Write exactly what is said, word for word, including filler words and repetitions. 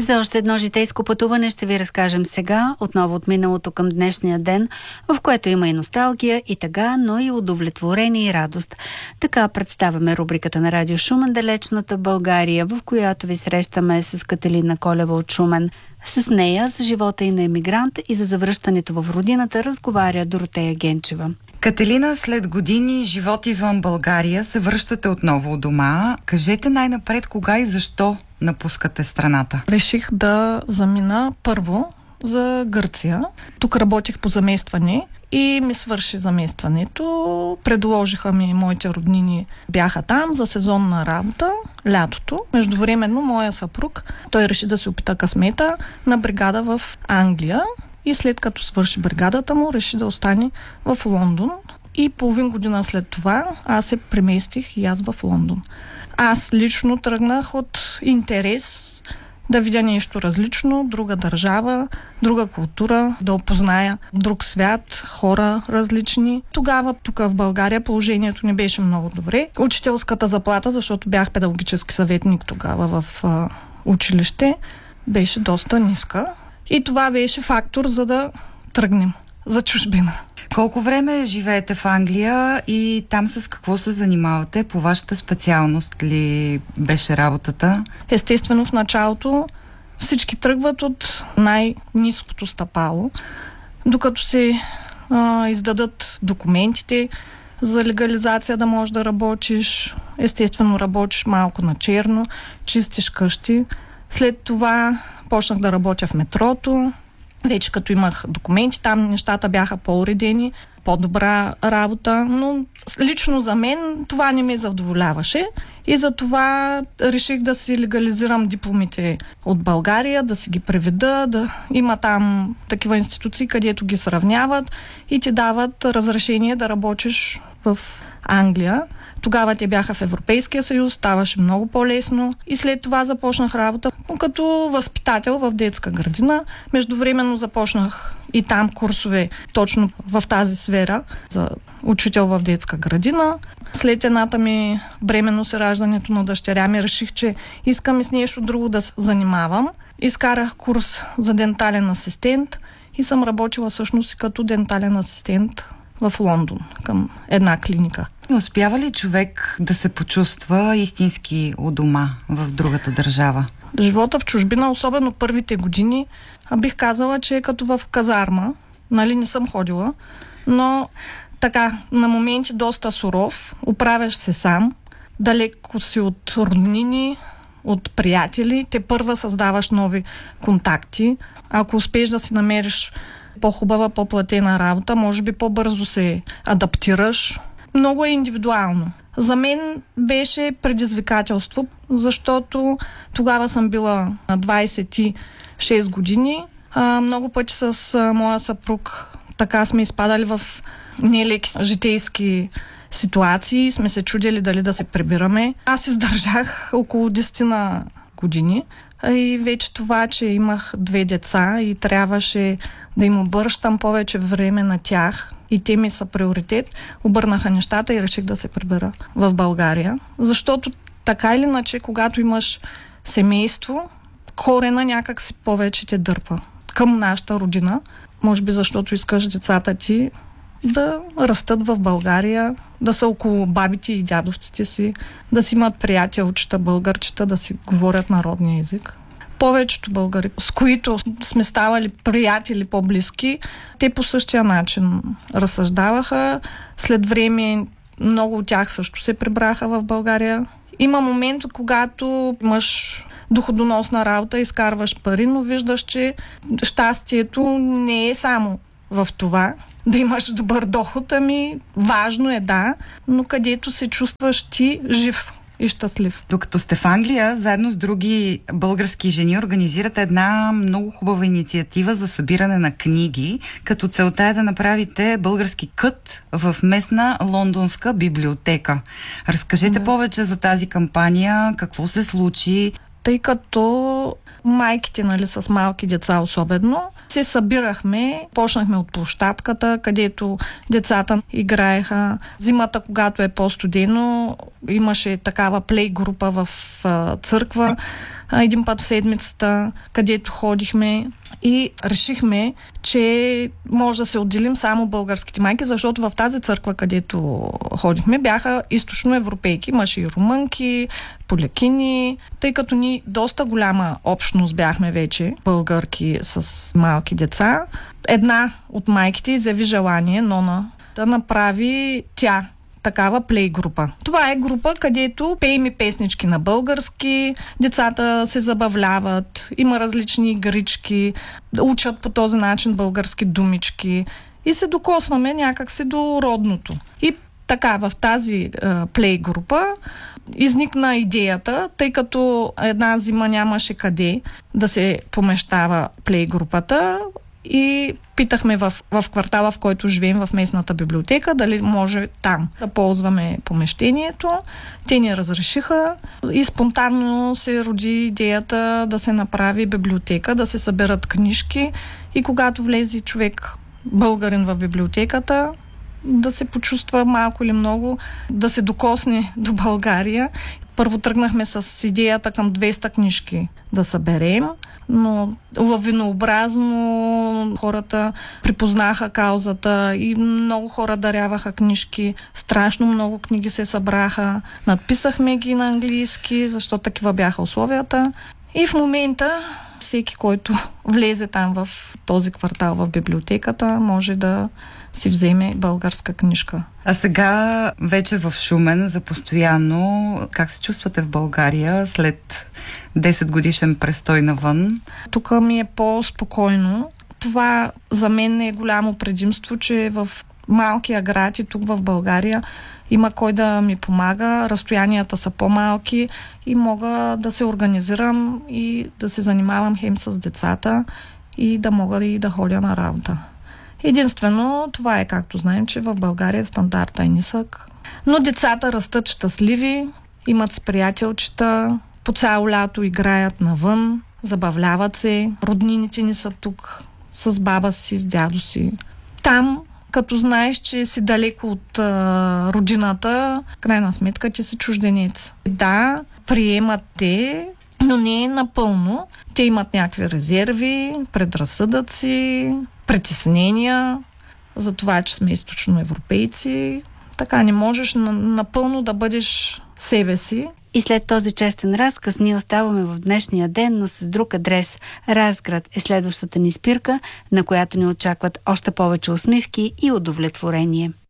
За още едно житейско пътуване ще ви разкажем сега, отново от миналото към днешния ден, в което има и носталгия, и тъга, но и удовлетворение и радост. Така представяме рубриката на Радио Шумен "Далечната България", в която ви срещаме с Кателина Колева от Шумен. С нея за живота и на емигрант и за завръщането в родината разговаря Доротея Генчева. Кателина, след години живот извън България се връщате отново у дома. Кажете най-напред кога и защо напускате страната? Реших да замина първо за Гърция. Тук работих по заместване и ми свърши заместването. Предложиха ми, моите роднини бяха там за сезонна работа, лятото. Междувременно моя съпруг, той реши да се опита късмета на бригада в Англия и след като свърши бригадата му, реши да остане в Лондон. И половин година след това аз се преместих и аз в Лондон. Аз лично тръгнах от интерес да видя нещо различно, друга държава, друга култура, да опозная друг свят, хора различни. Тогава тук в България положението не беше много добре. Учителската заплата, защото бях педагогически съветник тогава в а, училище, беше доста ниска. И това беше фактор, за да тръгнем за чужбина. Колко време живеете в Англия и там с какво се занимавате? По вашата специалност ли беше работата? Естествено, в началото всички тръгват от най-ниското стъпало, докато се а, издадат документите за легализация да можеш да работиш. Естествено, работиш малко на черно, чистиш къщи. След това почнах да работя в метрото. Вече като имах документи, там нещата бяха по-уредени, по-добра работа, но лично за мен това не ме задоволяваше и затова реших да си легализирам дипломите от България, да си ги преведа, да има там такива институции, където ги сравняват и ти дават разрешение да работиш в Англия. Тогава те бяха в Европейския съюз, ставаше много по-лесно и след това започнах работа като възпитател в детска градина. Междувременно започнах и там курсове точно в тази сфера за учител в детска градина. След едната ми бременност и раждането на дъщеря ми реших, че искам и с нещо друго да се занимавам. Изкарах курс за дентален асистент и съм работила всъщност като дентален асистент в Лондон, към една клиника. Успява ли човек да се почувства истински у дома в другата държава? Живота в чужбина, особено първите години, бих казала, че е като в казарма. Нали, не съм ходила, но така, на моменти доста суров, оправяш се сам, далеко си от роднини, от приятели, те първа създаваш нови контакти. Ако успееш да си намериш по-хубава, по-платена работа, може би по-бързо се адаптираш. Много е индивидуално. За мен беше предизвикателство, защото тогава съм била на двайсет и шест години. А, много пъти с а, моя съпруг така сме изпадали в нелеки житейски ситуации, сме се чудили дали да се прибираме. Аз издържах около десет години. И вече това, че имах две деца и трябваше да им обръщам повече време на тях и те ми са приоритет, обърнаха нещата и реших да се прибера в България. Защото така или иначе, когато имаш семейство, корена някак си повече те дърпа към нашата родина. Може би защото искаш децата ти да растат в България, да са около бабите и дядовците си, да си имат приятелчета, българчета, да си говорят народния език. Повечето българи, с които сме ставали приятели по-близки, те по същия начин разсъждаваха. След време много от тях също се прибраха в България. Има момент, когато имаш доходоносна работа, изкарваш пари, но виждаш, че щастието не е само в това да имаш добър доход, ами важно е, да, но където се чувстваш ти жив и щастлив. Докато сте в Англия, заедно с други български жени организирате една много хубава инициатива за събиране на книги, като целта е да направите български кът в местна лондонска библиотека. Разкажете да. повече за тази кампания, какво се случи. Тъй като майките, нали, с малки деца особено, се събирахме, почнахме от площадката, където децата играеха. Зимата, когато е по-студено, имаше такава плей група в а, църква. а, един път в седмицата, където ходихме и решихме, че може да се отделим само българските майки, защото в тази църква, където ходихме, бяха източноевропейки, мъжи и румънки, полякини, тъй като ни доста голяма общност бяхме вече, българки с малки деца. Една от майките изяви желание, Нона, да направи тя такава плей група. Това е група, където пеем и песнички на български, децата се забавляват, има различни игрички, учат по този начин български думички и се докосваме някакси до родното. И така, в тази е, плей група изникна идеята, тъй като една зима нямаше къде да се помещава плей групата, и питахме в, в квартала, в който живеем, в местната библиотека, дали може там да ползваме помещението. Те ни разрешиха и спонтанно се роди идеята да се направи библиотека, да се съберат книжки и когато влезе човек българин в библиотеката, да се почувства малко или много, да се докосне до България. Първо тръгнахме с идеята към двеста книжки да съберем, но лавинообразно хората припознаха каузата и много хора даряваха книжки. Страшно много книги се събраха. Надписахме ги на английски, защото такива бяха условията. И в момента всеки, който влезе там в този квартал в библиотеката, може да си вземе българска книжка. А сега вече в Шумен за постоянно, как се чувствате в България след десет годишен престой навън? Тук ми е по-спокойно. Това за мен е голямо предимство, че в малкия град и тук в България има кой да ми помага, разстоянията са по-малки и мога да се организирам и да се занимавам хем с децата и да мога и да ходя на работа. Единствено, това е, както знаем, че в България стандарта е нисък. Но децата растат щастливи, имат с приятелчета, по цяло лято играят навън, забавляват се, роднините ни са тук с баба си, с дядо си. Там, като знаеш, че си далеко от а, родината, крайна сметка ти си чужденец. Да, приемат те, но не е напълно. Те имат някакви резерви, предразсъдъци, притеснения за това, че сме източноевропейци. Така не можеш напълно да бъдеш себе си. И след този честен разказ ние оставаме в днешния ден, но с друг адрес. Разград е следващата ни спирка, на която ни очакват още повече усмивки и удовлетворение.